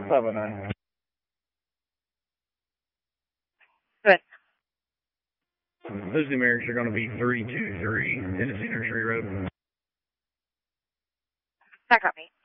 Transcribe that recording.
509. Good. Those numerics are going to be 323 Tennessee Nursery Road. That got me.